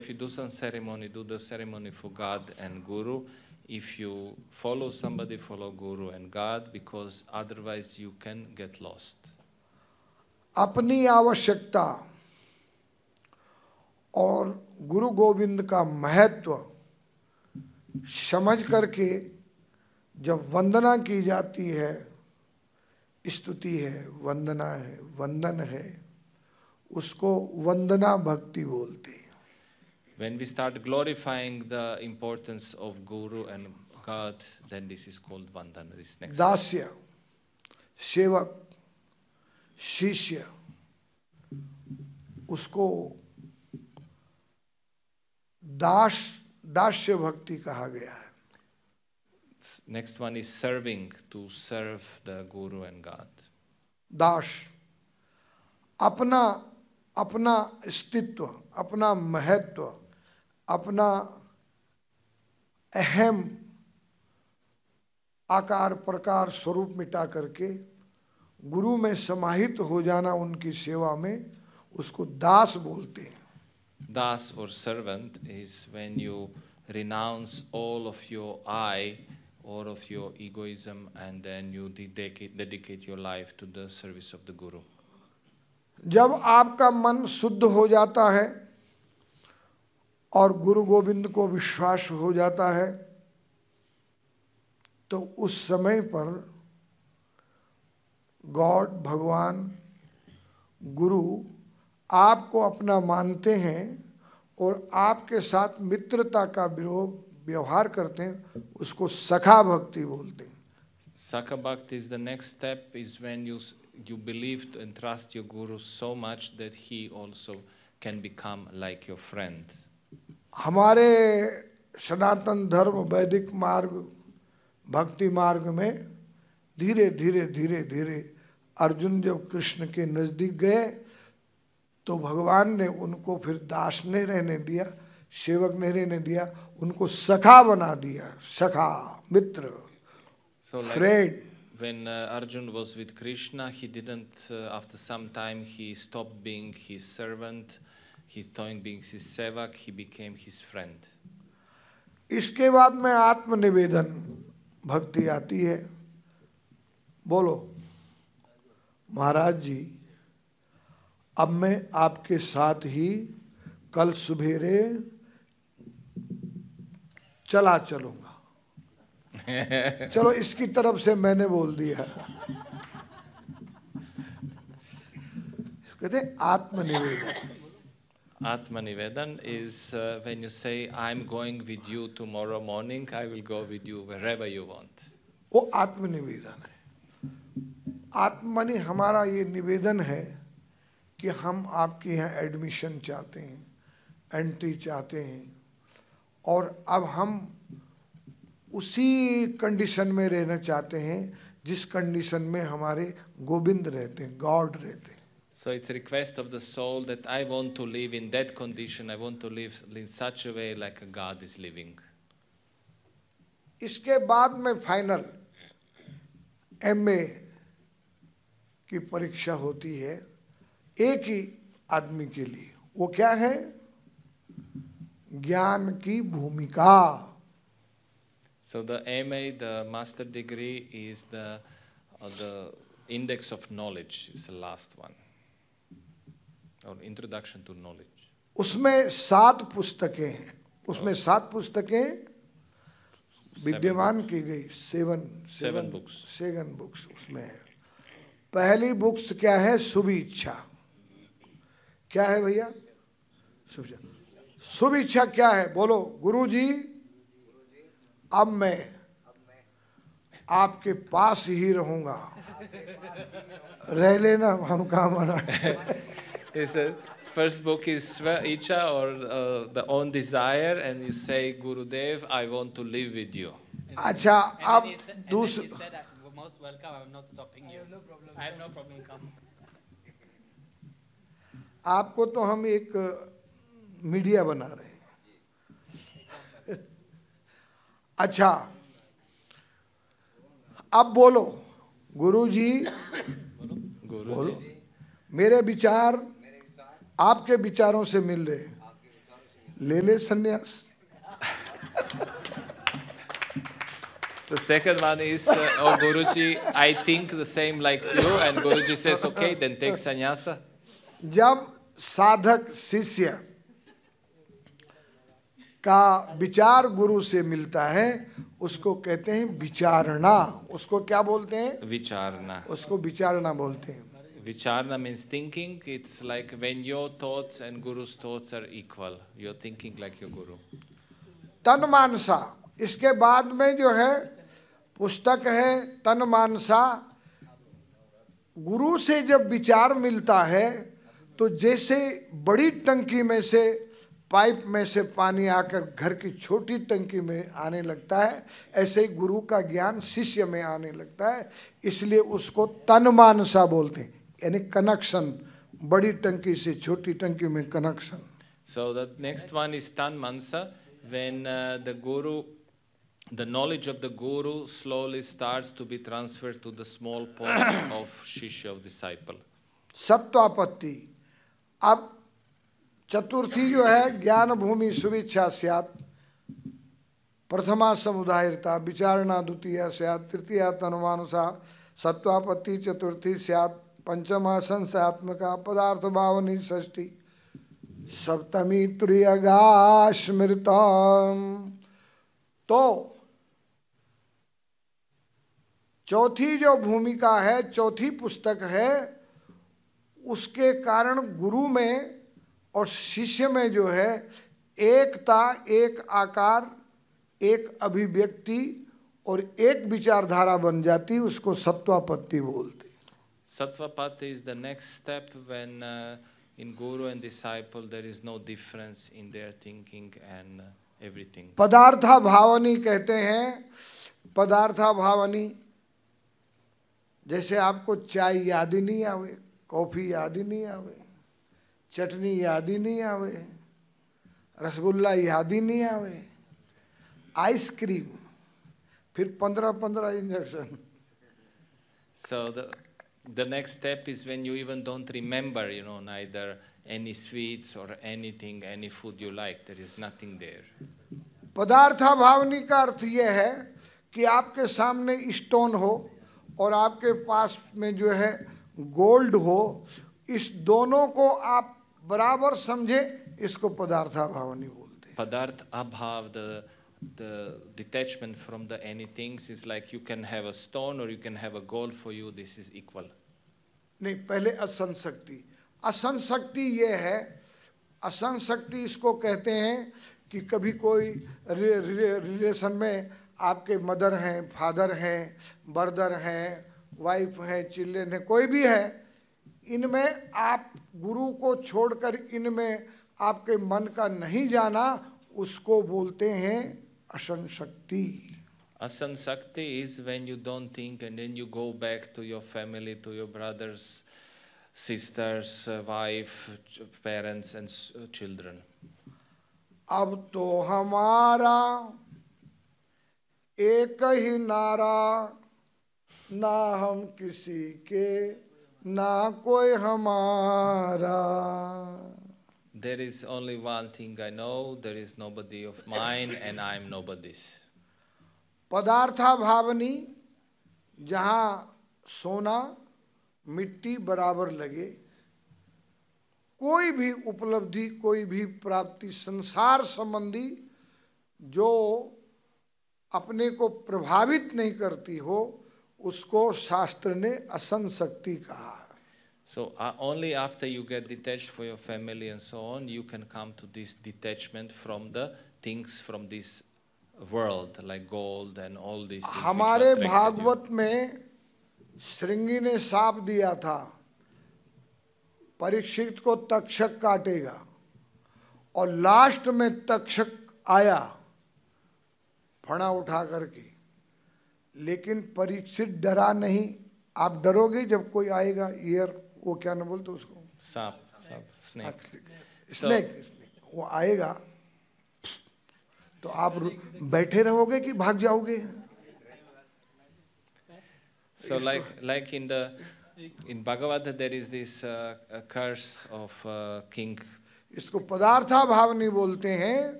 If you do some ceremony, do the ceremony for God and Guru. If you follow somebody, follow Guru and God, because otherwise you can get lost. अपनी आवश्यकता और गुरु गोविंद का महत्व समझ करके जब वंदना की जाती है, स्तुति है, वंदना है, वंदन है, उसको वंदना भक्ति बोलते हैं. When we start glorifying the importance of Guru and God, then this is called Vandana. This next. दास्य, सेवक, शिष्य, उसको दास्य भक्ति कहा गया है. Next one is serving, to serve the Guru and God. दास, अपना अपना अस्तित्व, अपना महत्व, अपना अहम आकार प्रकार स्वरूप मिटा करके गुरु में समाहित हो जाना उनकी सेवा में, उसको दास बोलते हैं. Das or servant is when you renounce all of your I, all of your egoism, and then you dedicate your life to the service of the Guru. जब आपका मन शुद्ध हो जाता है और गुरु गोविंद को विश्वास हो जाता है, तो उस समय पर गॉड, भगवान, गुरु आपको अपना मानते हैं और आपके साथ मित्रता का व्यवहार करते हैं, उसको सखा भक्ति बोलते हैं. Sakha Bhakti is the next step, is when you believe and trust your Guru so much that he also can become like your friend. हमारे सनातन धर्म वैदिक मार्ग भक्ति मार्ग में धीरे धीरे धीरे धीरे अर्जुन जब कृष्ण के नजदीक गए तो भगवान ने उनको फिर दास नहीं रहने दिया, सेवक नहीं रहने दिया, उनको सखा बना दिया. सखा, मित्र, friend. When Arjun was with Krishna, he didn't, after some time, he stopped being his servant, he stopped being his sevak, he became his friend. इसके बाद में आत्मनिवेदन भक्ति आती है. बोलो महाराज जी, अब मैं आपके साथ ही कल सुबेरे चला चलूंगा. चलो, इसकी तरफ से मैंने बोल दिया. इसको कहते हैं आत्मनिवेदन. Atmanivedan is when you say, I'm going with you tomorrow morning, I will go with you wherever you want. वो आत्मनिवेदन है. आत्मनि हमारा ये निवेदन है कि हम आपके यहाँ एडमिशन चाहते हैं, एंट्री चाहते हैं, और अब हम उसी कंडीशन में रहना चाहते हैं जिस कंडीशन में हमारे गोविंद रहते हैं, गॉड रहते हैं. So it's a request of the soul that I want to live in that condition, I want to live in such a way like a God is living. इसके बाद में फाइनल MA की परीक्षा होती है एक ही आदमी के लिए. वो क्या है? ज्ञान की भूमिका. So the MA, the master degree, is the index of knowledge, is the last one, or introduction to knowledge. उसमें 7 पुस्तकें हैं. उसमें 7 पुस्तकें विद्यमान की गई. 7 बुक्स उसमें है. पहली बुक्स क्या है? शुभ इच्छा. क्या है भैया? शुभ इच्छा क्या है? बोलो. गुरुजी, अब मैं आपके पास ही रहूंगा. रह लेना, हम कहाँ मना. First book is Sva Icha, or the own desire, and you say, Gurudev, I want to live with you. अच्छा, अब दूसरा. Most welcome. I'm not stopping you. I have no problem. Come. आपको तो हम एक मीडिया बना रहे हैं. अच्छा, अब बोलो. गुरुजी, मेरे विचार आपके विचारों से मिल रहे, ले संन्यास। The second one is, oh Guruji, I think the same like you, and Guruji says, okay, then take sannyasa. जब साधक शिष्य का विचार गुरु से मिलता है उसको कहते हैं विचारणा। उसको क्या बोलते हैं? Vicharana. उसको विचारणा बोलते हैं। Vicharana means thinking. It's like when your thoughts and Guru's thoughts are equal. You're thinking like your Guru. तन मानसा, इसके बाद में जो है पुस्तक है तन मानसा। गुरु से जब विचार मिलता है तो जैसे बड़ी टंकी में से पाइप में से पानी आकर घर की छोटी टंकी में आने लगता है, ऐसे ही गुरु का ज्ञान शिष्य में आने लगता है। इसलिए उसको तन मानसा बोलते हैं, यानी कनेक्शन, बड़ी टंकी से छोटी टंकी में connection. So the next one is tan mansa, when the knowledge of the Guru slowly starts to be transferred to the small pot of shishya, of disciple. सत्वापत्ति। अब चतुर्थी जो है ज्ञान भूमि सुविच्छा स्यात्, प्रथमा समुदायिरता, विचारणा द्वितीया स्यात्, तृतीया तनुमानुसा, सत्वापत्ति चतुर्थी स्यात्, पंचमा संशयात्मका, पदार्थ भावनी षष्ठी, सप्तमी तुर्यगा स्मृतम। तो चौथी जो भूमिका है, चौथी पुस्तक है, उसके कारण गुरु में और शिष्य में जो है एकता, एक आकार, एक अभिव्यक्ति और एक विचारधारा बन जाती, उसको सत्वापत्ति बोलते। Satvapatti is the next step when in Guru and disciple there is no difference in their thinking and everything. पदार्था भावनी कहते हैं। पदार्था भावनी, जैसे आपको चाय याद ही नहीं आवे, कॉफी याद ही नहीं आवे, चटनी याद ही नहीं आवे, रसगुल्ला याद ही नहीं आवे, आइसक्रीम, फिर 15 injection. So the next step is when you even don't remember, neither any sweets or anything, any food you like. There is nothing there. पदार्था भावनी का अर्थ यह है कि आपके सामने स्टोन हो और आपके पास में जो है गोल्ड हो, इस दोनों को आप बराबर समझे, इसको पदार्था भावनी बोलते हैं। Padarth abhav, the detachment from the anything is like you can have a stone or you can have a gold, for you this is equal. नहीं, पहले असंशक्ति। असंशक्ति ये है, असंशक्ति इसको कहते हैं कि कभी कोई रिलेशन में आपके मदर हैं, फादर हैं, ब्रदर हैं, वाइफ हैं, चिल्ड्रन हैं, कोई भी है, इनमें आप गुरु को छोड़कर इनमें आपके मन का नहीं जाना, उसको बोलते हैं असंशक्ति। Asansakti is when you don't think and then you go back to your family, to your brothers, sisters, wife, parents and children. अब तो हमारा एक ही नारा, ना हम किसी के, ना कोई हमारा। There is only one thing I know, there is nobody of mine and I am nobody's. पदार्था भावनी, जहाँ सोना मिट्टी बराबर लगे, कोई भी उपलब्धि, कोई भी प्राप्ति संसार संबंधी जो अपने को प्रभावित नहीं करती हो, उसको शास्त्र ने असंशक्ति कहा। So only after you get detached from your family and so on, you can come to this detachment from the things from this world, like gold and all these things. हमारे भागवत में श्रृंगी ने शाप दिया था, परीक्षित को तक्षक काटेगा, और लास्ट में तक्षक आया फणा उठा करके, लेकिन परीक्षित डरा नहीं। आप डरोगे जब कोई आएगा, ईयर, वो क्या न बोलते उसको, सांप, स्नेक, वो आएगा तो आप बैठे रहोगे कि भाग जाओगे? So like in Bhagavad there is this curse of King इसको पदार्था भावनी बोलते हैं।